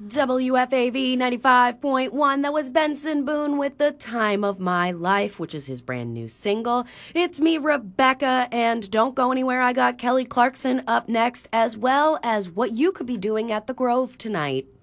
WFAV 95.1. That was Benson Boone with The Time of My Life, which is his brand new single. It's me, Rebecca, and don't go anywhere. I got Kelly Clarkson up next, as well as what you could be doing at the Grove tonight.